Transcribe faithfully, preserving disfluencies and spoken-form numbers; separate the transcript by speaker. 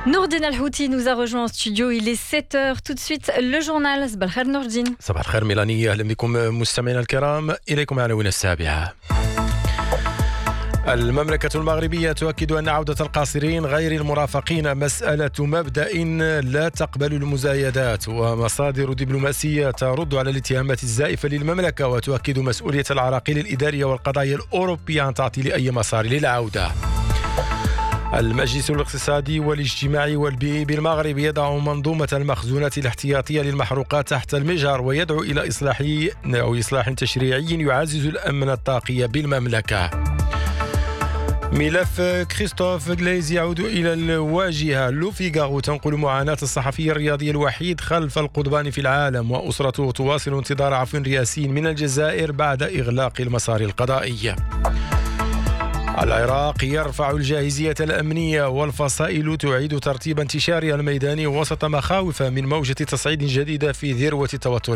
Speaker 1: Nourdine Al-Houthi nous a rejoint en studio. Il est sept heures. Tout de suite, le journal. صباح الخير نوردين.
Speaker 2: صباح الخير ميلاني، أهلا بكم مستمعينا الكرام. إليكم عناوين السابعة. المملكة المغربية تؤكد أن عودة القاصرين غير المرافقين مسألة مبدأ لا تقبل المزايدات، ومصادر دبلوماسية ترد على الاتهامات الزائفة للمملكة وتؤكد مسؤولية العراقيل الإدارية والقضايا الأوروبية عن تعطيل أي مسار للعودة. المجلس الاقتصادي والاجتماعي والبيئي بالمغرب يضع منظومة المخزونات الاحتياطية للمحروقات تحت المجهر ويدعو إلى إصلاح أو إصلاح تشريعي يعزز الأمن الطاقي بالمملكة. ملف كريستوف غليز يعود إلى الواجهة. لو فيغارو تنقل معاناة الصحفي الرياضي الوحيد خلف القضبان في العالم، وأسرته تواصل انتظار عفو رئاسي من الجزائر بعد إغلاق المسار القضائي. العراق يرفع الجاهزية الأمنية والفصائل تعيد ترتيب انتشارها الميداني وسط مخاوف من موجة تصعيد جديدة في ذروة التوتر